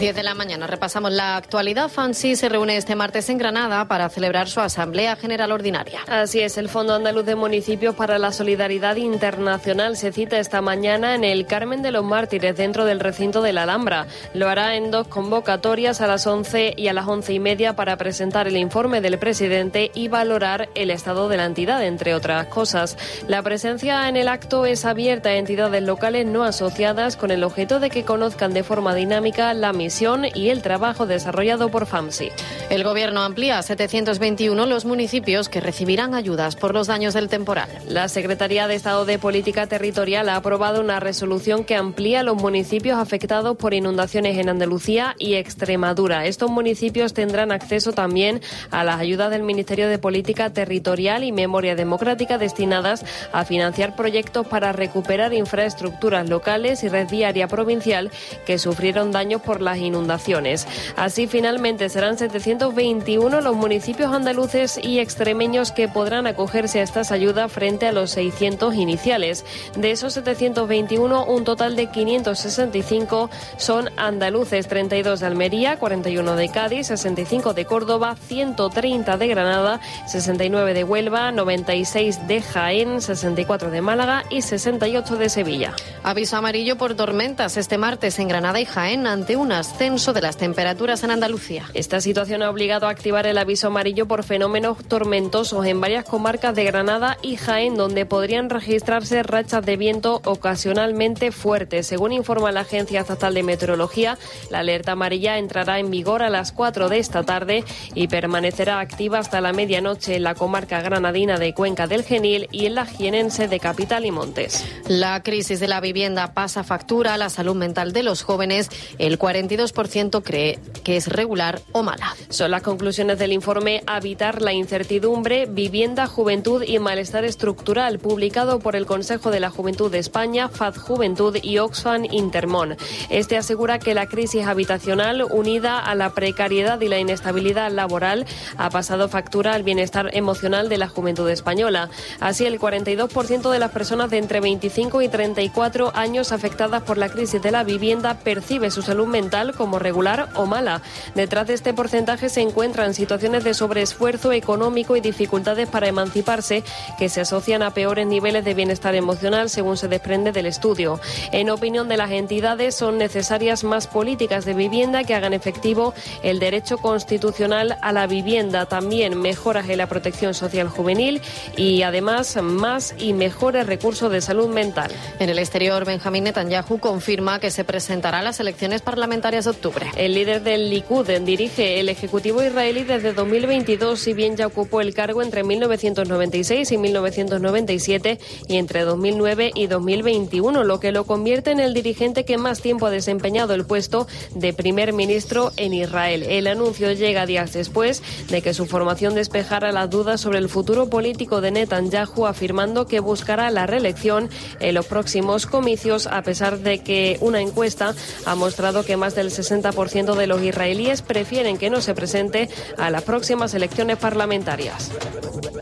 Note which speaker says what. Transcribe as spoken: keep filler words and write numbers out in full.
Speaker 1: diez de la mañana repasamos la actualidad. FAMSI se reúne este martes en Granada para celebrar su Asamblea General Ordinaria.
Speaker 2: Así es, el Fondo Andaluz de Municipios para la Solidaridad Internacional se cita esta mañana en el Carmen de los Mártires, dentro del recinto de la Alhambra. Lo hará en dos convocatorias, a las once y a las once y media, para presentar el informe del presidente y valorar el estado de la entidad, entre otras cosas. La presencia en el acto es abierta a entidades locales no asociadas, con el objeto de que conozcan de forma dinámica la misión y el trabajo desarrollado por FAMSI.
Speaker 1: El Gobierno amplía a setecientos veintiuno los municipios que recibirán ayudas por los daños del temporal.
Speaker 2: La Secretaría de Estado de Política Territorial ha aprobado una resolución que amplía los municipios afectados por inundaciones en Andalucía y Extremadura. Estos municipios tendrán acceso también a las ayudas del Ministerio de Política Territorial y Memoria Democrática destinadas a financiar proyectos para recuperar infraestructuras locales y red viaria provincial que sufrieron daños por las inundaciones. Así, finalmente, serán setecientos veintiuno los municipios andaluces y extremeños que podrán acogerse a estas ayudas frente a los seiscientos iniciales. De esos setecientos veintiuno, un total de quinientos sesenta y cinco son andaluces, treinta y dos de Almería, cuarenta y uno de Cádiz, sesenta y cinco de Córdoba, ciento treinta de Granada, sesenta y nueve de Huelva, noventa y seis de Jaén, sesenta y cuatro de Málaga y sesenta y ocho de Sevilla.
Speaker 1: Aviso amarillo por tormentas este martes en Granada y Jaén ante un ascenso de las temperaturas en Andalucía.
Speaker 2: Esta situación ha obligado a activar el aviso amarillo por fenómenos tormentosos en varias comarcas de Granada y Jaén, donde podrían registrarse rachas de viento ocasionalmente fuertes. Según informa la Agencia Estatal de Meteorología, la alerta amarilla entrará en vigor a las cuatro de esta tarde y permanecerá activa hasta la medianoche en la comarca granadina de Cuenca del Genil y en la jienense de Capital y Montes.
Speaker 1: La crisis de la vivienda pasa factura a la salud mental de los jóvenes. El cuarenta y dos por ciento cree que es regular o mala.
Speaker 2: Son las conclusiones del informe Habitar la incertidumbre, vivienda, juventud y malestar estructural, publicado por el Consejo de la Juventud de España, F A D Juventud y Oxfam Intermón. Este asegura que la crisis habitacional, unida a la precariedad y la inestabilidad laboral, ha pasado factura al bienestar emocional de la juventud española. Así, el cuarenta y dos por ciento de las personas de entre veinticinco y treinta y cuatro años afectadas por la crisis de la vivienda percibe su salud mental como regular o mala. Detrás de este porcentaje se encuentran situaciones de sobreesfuerzo económico y dificultades para emanciparse que se asocian a peores niveles de bienestar emocional, según se desprende del estudio. En opinión de las entidades, son necesarias más políticas de vivienda que hagan efectivo el derecho constitucional a la vivienda, también mejoras en la protección social juvenil y además más y mejores recursos de salud mental.
Speaker 1: En el exterior, Benjamín Netanyahu confirma que se presentará a las elecciones parlamentarias de octubre.
Speaker 2: El líder del Likud dirige el Ejecutivo israelí desde dos mil veintidós, si bien ya ocupó el cargo entre mil novecientos noventa y seis y mil novecientos noventa y siete y entre dos mil nueve y dos mil veintiuno, lo que lo convierte en el dirigente que más tiempo ha desempeñado el puesto de primer ministro en Israel. El anuncio llega días después de que su formación despejara las dudas sobre el futuro político de Netanyahu, afirmando que buscará la reelección en los próximos comicios, a pesar de que una encuesta ha mostrado que más del sesenta por ciento de los israelíes prefieren que no se presente a las próximas elecciones parlamentarias.